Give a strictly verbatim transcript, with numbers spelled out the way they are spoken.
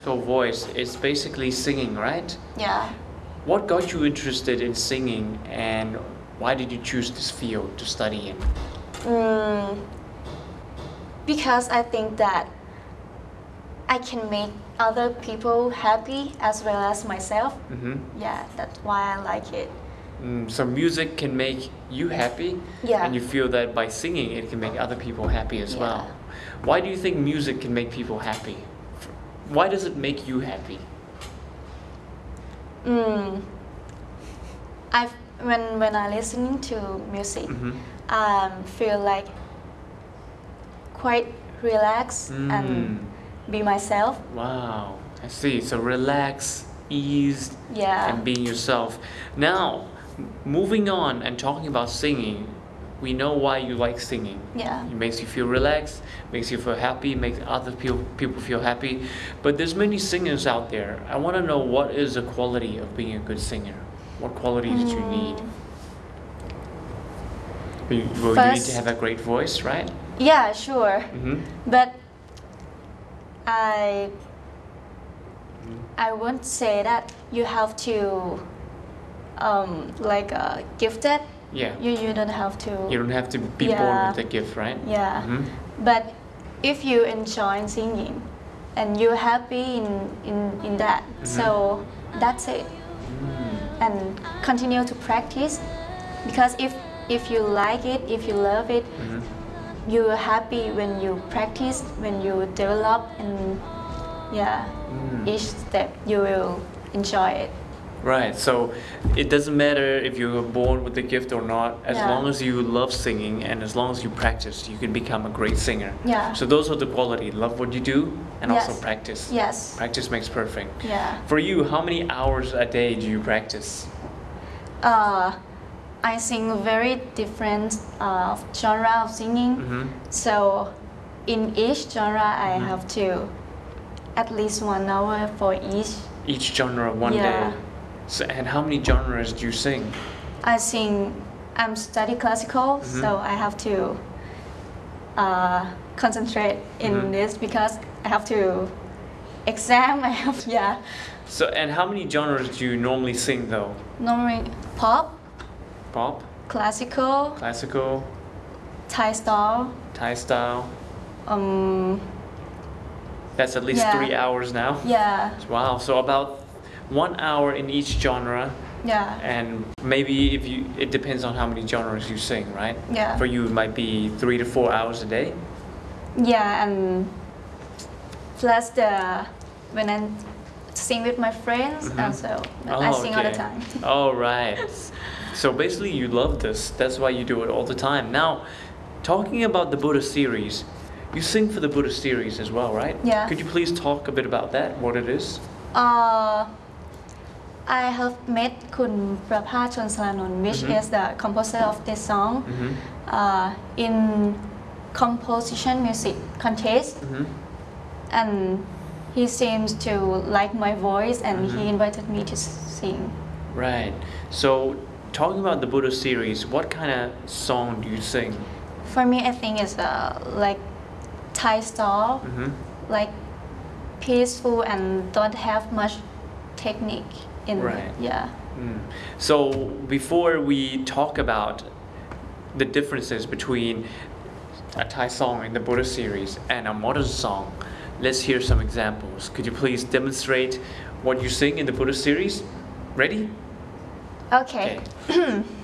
Your voice is basically singing, right? Yeah. What got you interested in singing, and why did you choose this field to study in? Mm, because I think that I can make other people happy as well as myself. Mm-hmm. Yeah, that's why I like it. Mm, so music can make you happy, Yeah. and you feel that by singing it can make other people happy as Yeah. well. Why do you think music can make people happy? Why does it make you happy? Mm, I when when I listening to music, Mm-hmm. um, feel like quite relaxed Mm. and be myself. Wow, I see. So relax, eased, Yeah. and being yourself. Now, m- moving on and talking about singing, we know why you like singing. Yeah. It makes you feel relaxed, makes you feel happy, makes other people people feel happy. But there's many singers out there. I want to know, what is the quality of being a good singer? What qualities do you need? You, well, you need to First- have a great voice, right? Yeah, sure. Mm-hmm. But I I won't say that you have to um, like uh, gifted. Yeah. You you don't have to. You don't have to be born Yeah. with the gift, right? Yeah. Mhm. But if you enjoy singing and you're happy in in, in that, so that's it. Mm. And continue to practice, because if if you like it, if you love it, Mhm. you're happy when you practice, when you develop, and yeah, Mm. each step you will enjoy it. Right. So it doesn't matter if you were born with the gift or not. As Yeah. long as you love singing and as long as you practice, you can become a great singer. Yeah. So those are the qualities: love what you do and also Yes. practice. Yes. Practice makes perfect. Yeah. For you, how many hours a day do you practice? Uh, I sing very different uh, genre of singing. Mm-hmm. So in each genre, I Mhm. have to at least one hour for each. Each genre one Yeah. day. So, and how many genres do you sing? I sing. I'm study classical, Mhm. so I have to uh, concentrate in Mhm. this because I have to exam. I have yeah. So, and how many genres do you normally sing though? Normally pop, Pop, classical, classical, Thai style. Thai style. Um, That's at least Yeah. three hours now. yeah, Wow. So about one hour in each genre, yeah, and maybe if you, it depends on how many genres you sing, right? yeah. For you, it might be three to four hours a day. Yeah, and plus the when I sing with my friends, Mhm. also I Oh, sing all the okay. time. All right. So basically, you love this. That's why you do it all the time. Now, talking about the Buddha series, you sing for the Buddha series as well, right? Yeah. Could you please talk a bit about that? What it is? Uh, I have met Kun Prabhat Chonsalanont, which Mhm. is the composer of this song, Mm-hmm. uh, in composition music contest, Mm-hmm. and he seems to like my voice, and Mhm. he invited me to s- sing. Right. So, talking about the Buddha series, what kind of song do you sing? For me, I think it's uh, like Thai style, Mm-hmm. like peaceful and don't have much technique in Right. yeah. Mm. So, before we talk about the differences between a Thai song in the Buddha series and a modern song, let's hear some examples. Could you please demonstrate what you sing in the Buddha series? Ready? Okay.